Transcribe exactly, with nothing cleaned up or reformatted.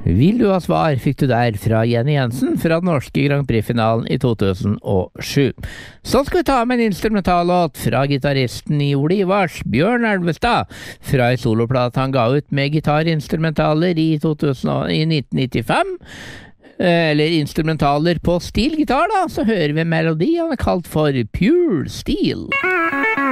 Vil du ha svar, fikk du der fra Jenny Jensen fra den norske Grand Prix-finalen i to tusen og sju. Så skal vi ta med en instrumentallåt fra gitaristen i Ole Ivars, Bjørn Elvestad, fra en soloplate han ga ut med gitarinstrumentaler i, to tusen og, i nitten nittifem. Eller instrumentaler på stilgitar da, så hører vi en melodi han er kalt for Pure Steel.